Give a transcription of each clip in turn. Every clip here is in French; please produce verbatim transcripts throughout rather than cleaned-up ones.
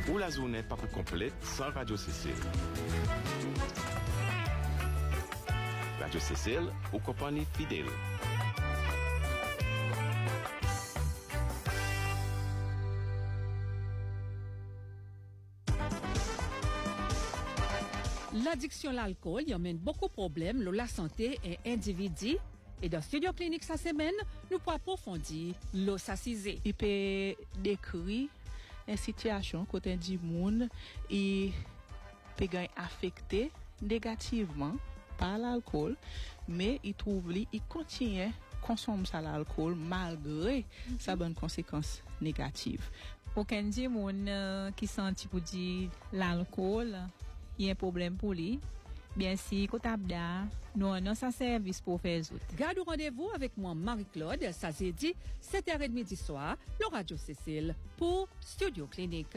Ou la journée pas complète sans Radio Cécile. Radio Cécile, ou compagnie fidèle. L'addiction à l'alcool y amène beaucoup de problèmes sur la santé et individu. Et dans Studio Clinique cette semaine, nous pourrons approfondir l'eau s'assiser. Il peut décrire une situation côté du monde et peut affecter négativement par l'alcool, mais il trouve lui, il continue à consommer ça l'alcool malgré mm-hmm. sa bonne conséquence négative. Aucun du monde euh, qui sent pour dire l'alcool, il y a un problème pour lui. Bien si Kotabda, nous avons un service pour faire autres. Garde rendez-vous avec moi Marie-Claude, ça c'est dit sept heures trente du soir, le Radio Cécile pour Studio Clinique.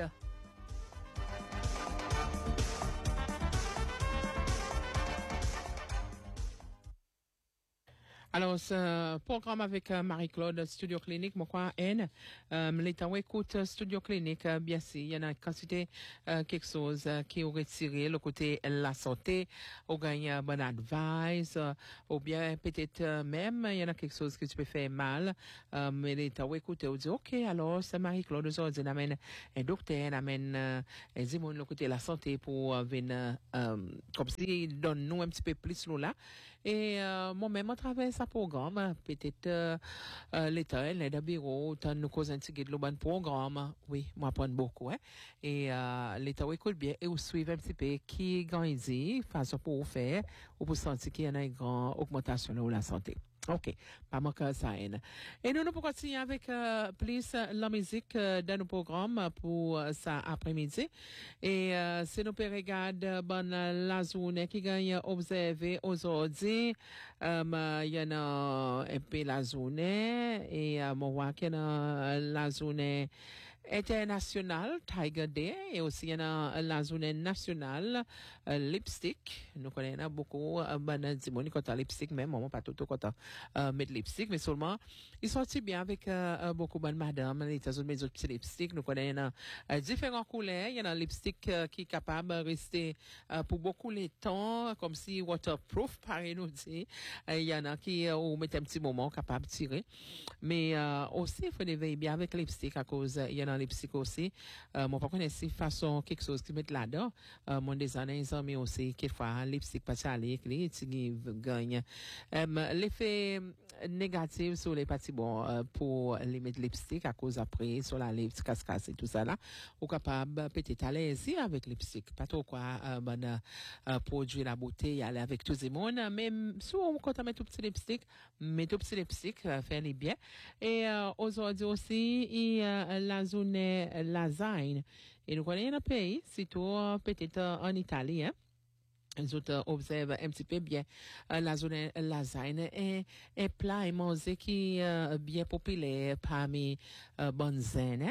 Alors, ce programme avec euh, Marie-Claude, Studio Clinique, moi, quoi, N, euh, l'état où écoute Studio Clinique, euh, bien sûr, il y en a quantité, euh, quelque chose euh, qui est retiré, le côté la santé, ou gagne un bon advice, euh, ou bien peut-être euh, même, il y en a quelque chose que tu peux faire mal, euh, mais l'état où écoute, on dit, ok, alors, c'est Marie-Claude, aujourd'hui, on amène un docteur, on amène, euh, un zimon, le côté la santé pour euh, venir, euh, comme si, donne nous un petit peu plus, nous là, et, euh, moi-même, à travers ça, programme, peut-être euh, euh, l'État, l'aide bureau, tant nous cause un petit de bon programme, oui, moi prendre beaucoup, hein, et euh, l'État écoute bien et vous suivez un petit peu qui grandit, façon pour faire, ou pour sentir qu'il y a une grande augmentation de la santé. OK, pas manquer ça. Et nous, nous pourrons continuer avec euh, plus euh, la musique euh, dans nos programmes pour euh, ça après-midi. Et euh, c'est nous peut regarder bonne la journée qui gagne observer aujourd'hui. Euh, il y en a un peu la journée et euh, moi vois qu'il y a la journée internationale Tiger Day et aussi il y en a la journée nationale euh, lipstick. Nous connaissons beaucoup euh, bonne dimoni quand lipstick même moi pas tout tout quand Euh, mettre lipstick, mais seulement, ils sortent bien avec euh, beaucoup de madame, les États-Unis, mes autres petits lipsticks. Nous connaissons euh, différents couleurs. Il y en a un lipstick euh, qui est capable de rester euh, pour beaucoup de temps, comme si waterproof, pareil nous dit. Euh, il y en a qui, euh, ou mettre un petit moment capable de tirer. Mais euh, aussi, il faut veiller bien avec lipstick à cause, euh, il y en a un lipstick aussi. Euh, moi, pas connaître si façon quelque chose qui met là-dedans. Euh, mon des années, mais aussi, quelquefois, lipstick pas aller, qui gagne. Euh, l'effet négative sur les parties bon euh, pour les mettre lipstick à cause après sur la lèvre casse-casse et tout ça là ou capable peut-être aller y avec lipstick pas trop quoi euh, bon euh, produit la beauté y aller avec tous les monde même si on quand on met tout petit lipstick met tout petit lipstick euh, faire les bien et euh, aujourd'hui aussi il euh, la zone lasagne et nous connaissons un pays surtout peut-être euh, en Italie hein. Les autres observent un petit peu bien euh, la zone lasagne et un plat et manger qui est euh, bien populaire parmi euh, bonnes zen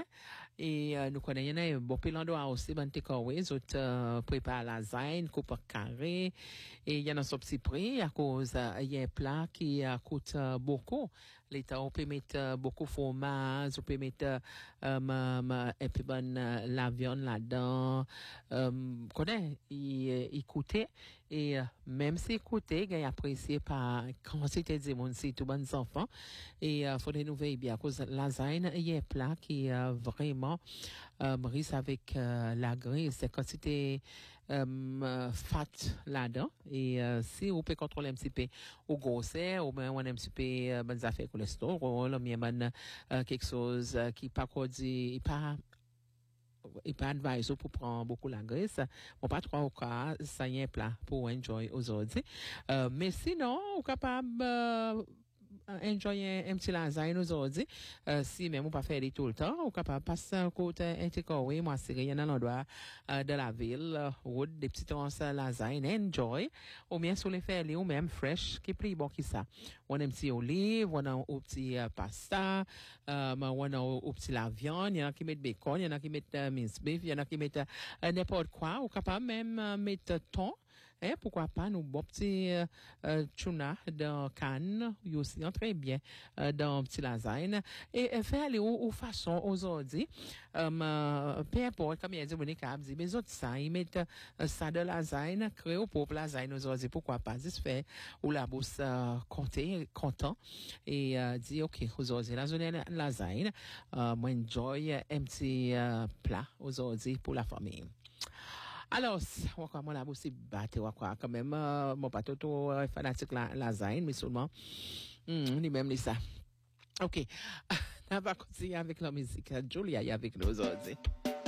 et euh, nous connaissons un bon pile d'endroits aussi bon takeaway les autres euh, préparent la lasagne coupe carré et il y en a son petit prix à cause il euh, y a un plat qui euh, coûte euh, beaucoup l'état on peut mettre euh, beaucoup fromage on peut mettre euh, ma, ma, et puis bonne euh, la viande là-dedans euh, connais il il coûtait et euh, même si écouté gagne apprécié par quantité de monde c'est tout bons enfants et euh, faudrait nous veiller bien à cause lasagne il y a un plat qui est euh, vraiment euh, riche avec euh, la graisse c'est quantité euh, fat là-dedans et euh, si on peut contrôler un petit peu au grosseur ou bien on a un petit peu euh, bonnes affaires cholestérol ou bien bonne euh, quelque chose euh, qui pas quoi dit pas et pas advice pour prendre beaucoup la graisse. Bon, pas trop au cas, ça y est plat pour enjoy aujourd'hui. Euh, mais sinon, on est capable, euh, enjoyer un petit lasagne aujourd'hui. Euh, si même on pas faire tout le temps, on est capable de passer un côté un takeaway, moi, c'est rien dans l'endroit, euh, de la ville, euh, ou des petites tranches lasagne, enjoy. Ou bien sur les faire, ou même fresh, qui est plus bon que ça. On a un petit olive, on a un petit euh, pasta, euh, on a un petit la viande, il y en a qui mettent bacon, il y en a qui mettent euh, mince beef, il y en a qui mettent euh, n'importe quoi, ou capable même euh, mettre thon, hein, pourquoi pas nous bon petit euh, euh, tuna dans canne, il aussi très bien euh, dans petit lasagne et, et faire aller aux, aux façons aujourd'hui um, euh, peu importe comme il dit Monique a dit mais autres ça ils mettent euh, ça de lasagne créer au propre lasagne aujourd'hui pourquoi pas se faire ou la bourse euh, compter content et euh, dire OK aujourd'hui la zone lasagne euh, moi enjoy un petit euh, plat aujourd'hui pour la famille. Alors, on moi la bourse battre quoi quand même euh, mon pas tout euh, fanatique la lasagne mais seulement mm, ni même les ça. OK. On va continuer avec la musique. Julia est avec nous aujourd'hui.